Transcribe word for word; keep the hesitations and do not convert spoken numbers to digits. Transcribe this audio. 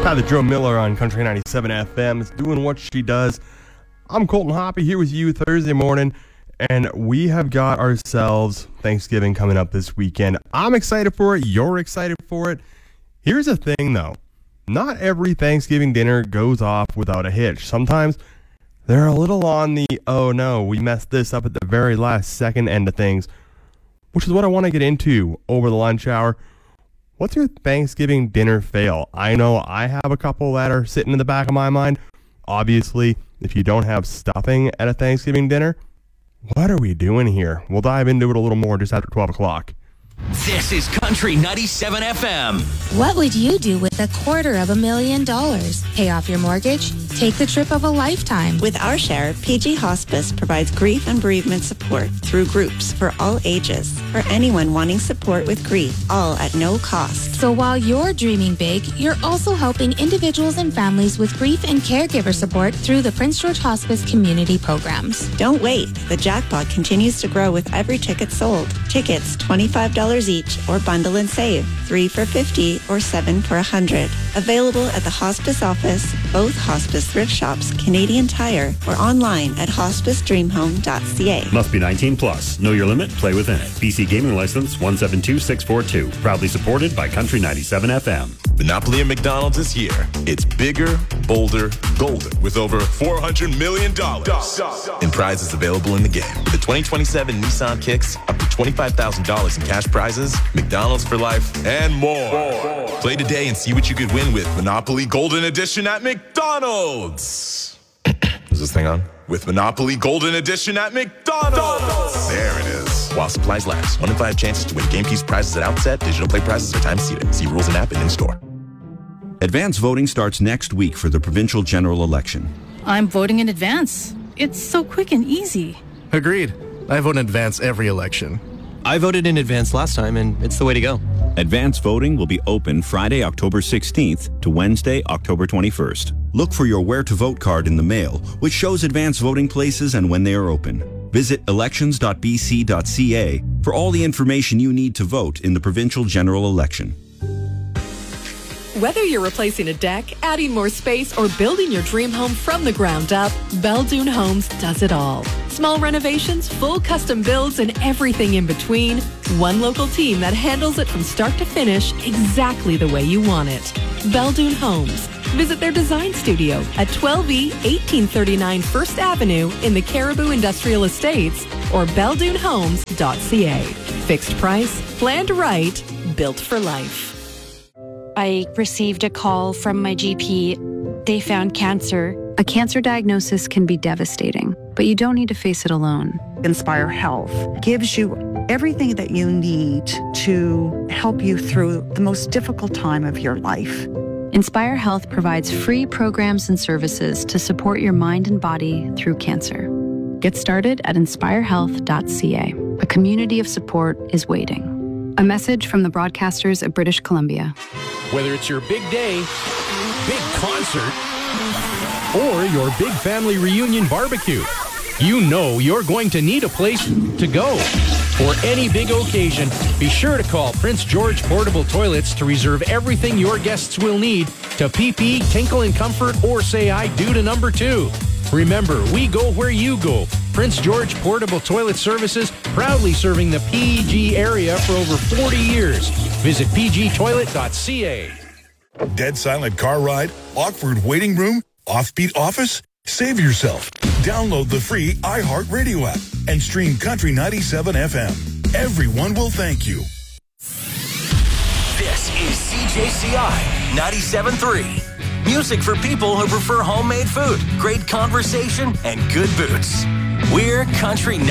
Tyler Joe Miller on Country ninety-seven F M is doing what she does. I'm Colton Hoppy here with you Thursday morning, and we have got ourselves Thanksgiving coming up this weekend. I'm excited for it. You're excited for it. Here's the thing, though. Not every Thanksgiving dinner goes off without a hitch. Sometimes they're a little on the, oh no, we messed this up at the very last second end of things, which is what I want to get into over the lunch hour. What's your Thanksgiving dinner fail? I know I have a couple that are sitting in the back of my mind. Obviously, if you don't have stuffing at a Thanksgiving dinner, what are we doing here? We'll dive into it a little more just after twelve o'clock. This is Country ninety-seven F M. What would you do with a quarter of a million dollars? Pay off your mortgage? Take the trip of a lifetime. With our share, P G Hospice provides grief and bereavement support through groups for all ages, for anyone wanting support with grief, all at no cost. So while you're dreaming big, you're also helping individuals and families with grief and caregiver support through the Prince George Hospice community programs. Don't wait. The jackpot continues to grow with every ticket sold. Tickets, twenty-five dollars each, or bundle and save, three for fifty or seven for one hundred. Available at the hospice office, both hospice thrift shops, Canadian Tire, or online at hospice dream home dot c a. Must be nineteen plus. Know your limit, play within it. B C Gaming License one seven two six four two. Proudly supported by Country ninety-seven F M. Monopoly at McDonald's is here. It's bigger, bolder, golden, with over four hundred million dollars in prizes available in the game. With the twenty twenty-seven Nissan Kicks, up to twenty-five thousand dollars in cash prizes, McDonald's for life, and more. more. Play today and see what you could win with Monopoly Golden Edition at McDonald's. Is this thing on? With Monopoly Golden Edition at McDonald's. There it is. While supplies last. One in five chances to win game piece prizes at outset. Digital play prizes are time seated. See rules and app and in-store. Advance voting starts next week for the provincial general election. I'm voting in advance. It's so quick and easy. Agreed. I vote in advance every election. I voted in advance last time, and it's the way to go. Advance voting will be open Friday, October sixteenth to Wednesday, October twenty-first. Look for your Where to Vote card in the mail, which shows advance voting places and when they are open. Visit elections dot b c dot c a for all the information you need to vote in the provincial general election. Whether you're replacing a deck, adding more space, or building your dream home from the ground up, Beldoon Homes does it all. Small renovations, full custom builds, and everything in between. One local team that handles it from start to finish exactly the way you want it. Beldoon Homes. Visit their design studio at twelve E eighteen thirty-nine First Avenue in the Caribou Industrial Estates or beldoon homes dot c a. Fixed price, planned right, built for life. I received a call from my G P. They found cancer. A cancer diagnosis can be devastating, but you don't need to face it alone. Inspire Health gives you everything that you need to help you through the most difficult time of your life. Inspire Health provides free programs and services to support your mind and body through cancer. Get started at inspire health dot c a. A community of support is waiting. A message from the broadcasters of British Columbia. Whether it's your big day, big concert, or your big family reunion barbecue, you know you're going to need a place to go. For any big occasion, be sure to call Prince George Portable Toilets to reserve everything your guests will need to pee-pee, tinkle in comfort, or say I do to number two. Remember, we go where you go. Prince George Portable Toilet Services, proudly serving the P G area for over forty years. Visit p g toilet dot c a. Dead silent car ride? Awkward waiting room? Offbeat office? Save yourself. Download the free iHeartRadio app and stream Country ninety-seven F M. Everyone will thank you. This is C J C I ninety-seven point three. Music for people who prefer homemade food, great conversation, and good boots. We're Country